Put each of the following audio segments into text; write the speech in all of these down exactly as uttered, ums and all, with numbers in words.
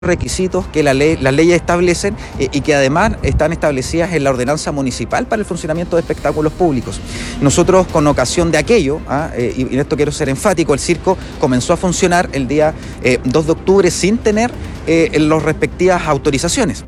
requisitos que la ley, las leyes establecen eh, y que además están establecidas en la ordenanza municipal para el funcionamiento de espectáculos públicos. Nosotros, con ocasión de aquello, ¿ah? eh, y en esto quiero ser enfático, el circo comenzó a funcionar el día eh, dos de octubre sin tener eh, las respectivas autorizaciones.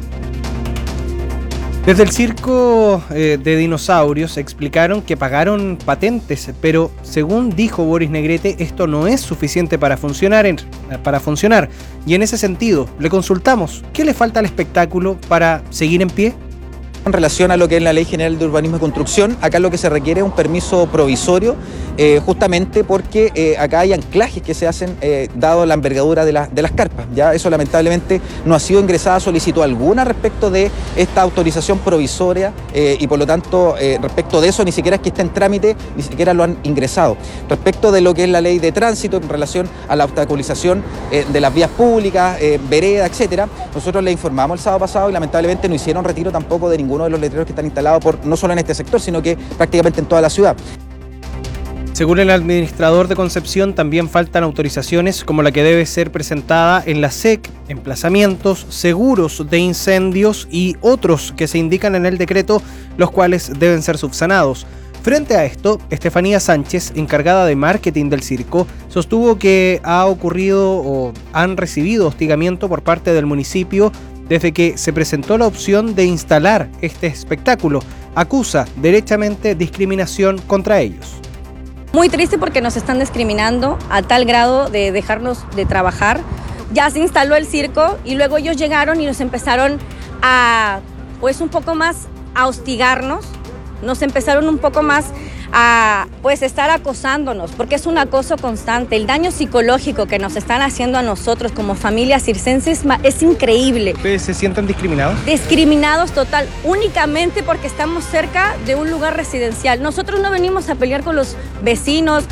Desde el circo eh, de dinosaurios explicaron que pagaron patentes, pero según dijo Boris Negrete, esto no es suficiente para funcionar, en, para funcionar. Y en ese sentido, le consultamos, ¿qué le falta al espectáculo para seguir en pie? En relación a lo que es la Ley General de Urbanismo y Construcción, acá lo que se requiere es un permiso provisorio, eh, justamente porque eh, acá hay anclajes que se hacen eh, dado la envergadura de, la, de las carpas. Ya eso lamentablemente no ha sido ingresada solicitud alguna respecto de esta autorización provisoria eh, y por lo tanto eh, respecto de eso ni siquiera es que esté en trámite, ni siquiera lo han ingresado. Respecto de lo que es la Ley de Tránsito en relación a la obstaculización eh, de las vías públicas, eh, vereda, etcétera, nosotros le informamos el sábado pasado y lamentablemente no hicieron retiro tampoco de ningún uno de los letreros que están instalados por, no solo en este sector, sino que prácticamente en toda la ciudad. Según el administrador de Concepción, también faltan autorizaciones como la que debe ser presentada en la S E C, emplazamientos, seguros de incendios y otros que se indican en el decreto, los cuales deben ser subsanados. Frente a esto, Estefanía Sánchez, encargada de marketing del circo, sostuvo que ha ocurrido o han recibido hostigamiento por parte del municipio desde que se presentó la opción de instalar este espectáculo. Acusa derechamente discriminación contra ellos. Muy triste porque nos están discriminando a tal grado de dejarnos de trabajar. Ya se instaló el circo y luego ellos llegaron y nos empezaron a, pues un poco más a hostigarnos, nos empezaron un poco más a pues estar acosándonos, porque es un acoso constante. El daño psicológico que nos están haciendo a nosotros como familias circenses es increíble. ¿Ustedes se sienten discriminados? Discriminados total, únicamente porque estamos cerca de un lugar residencial. Nosotros no venimos a pelear con los vecinos.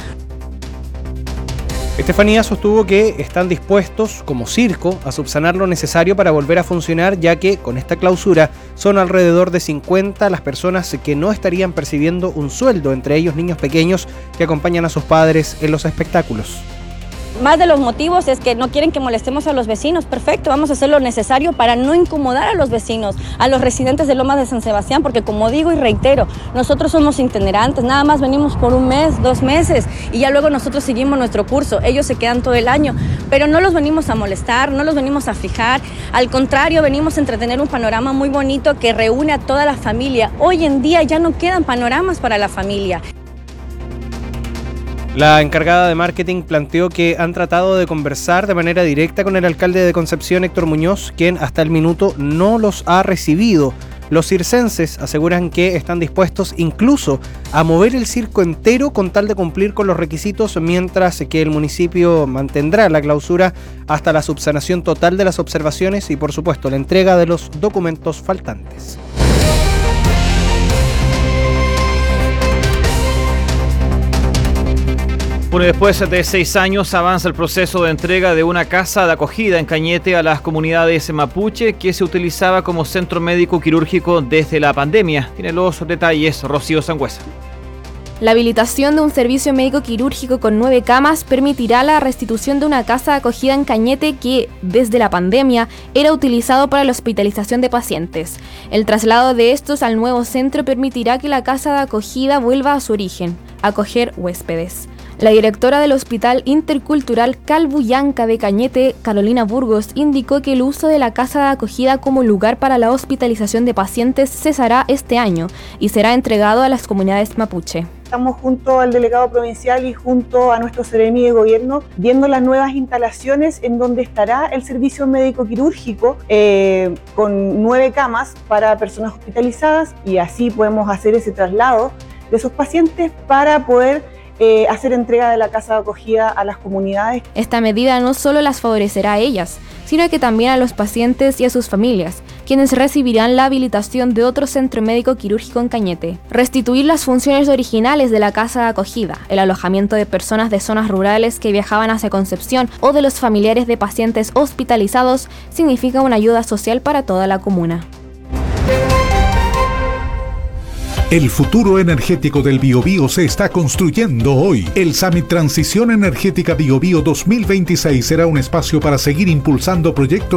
Estefanía sostuvo que están dispuestos, como circo, a subsanar lo necesario para volver a funcionar, ya que con esta clausura son alrededor de cincuenta las personas que no estarían percibiendo un sueldo, entre ellos niños pequeños que acompañan a sus padres en los espectáculos. Más de los motivos es que no quieren que molestemos a los vecinos. Perfecto, vamos a hacer lo necesario para no incomodar a los vecinos, a los residentes de Lomas de San Sebastián, porque como digo y reitero, nosotros somos itinerantes, nada más venimos por un mes, dos meses y ya luego nosotros seguimos nuestro curso. Ellos se quedan todo el año, pero no los venimos a molestar, no los venimos a fijar. Al contrario, venimos a entretener un panorama muy bonito que reúne a toda la familia. Hoy en día ya no quedan panoramas para la familia. La encargada de marketing planteó que han tratado de conversar de manera directa con el alcalde de Concepción, Héctor Muñoz, quien hasta el minuto no los ha recibido. Los circenses aseguran que están dispuestos incluso a mover el circo entero con tal de cumplir con los requisitos, mientras que el municipio mantendrá la clausura hasta la subsanación total de las observaciones y, por supuesto, la entrega de los documentos faltantes. Bueno, después de seis años avanza el proceso de entrega de una casa de acogida en Cañete a las comunidades mapuche que se utilizaba como centro médico quirúrgico desde la pandemia. Tiene los detalles Rocío Sangüesa. La habilitación de un servicio médico quirúrgico con nueve camas permitirá la restitución de una casa de acogida en Cañete que, desde la pandemia, era utilizado para la hospitalización de pacientes. El traslado de estos al nuevo centro permitirá que la casa de acogida vuelva a su origen, acoger huéspedes. La directora del Hospital Intercultural Calbuyanca de Cañete, Carolina Burgos, indicó que el uso de la casa de acogida como lugar para la hospitalización de pacientes cesará este año y será entregado a las comunidades mapuche. Estamos junto al delegado provincial y junto a nuestro seremi de gobierno viendo las nuevas instalaciones en donde estará el servicio médico quirúrgico eh, con nueve camas para personas hospitalizadas y así podemos hacer ese traslado de esos pacientes para poder Eh, hacer entrega de la casa de acogida a las comunidades. Esta medida no solo las favorecerá a ellas, sino que también a los pacientes y a sus familias, quienes recibirán la habilitación de otro centro médico quirúrgico en Cañete. Restituir las funciones originales de la casa de acogida, el alojamiento de personas de zonas rurales que viajaban hacia Concepción o de los familiares de pacientes hospitalizados, significa una ayuda social para toda la comuna. El futuro energético del Biobío se está construyendo hoy. El Summit Transición Energética Biobío dos mil veintiséis será un espacio para seguir impulsando proyectos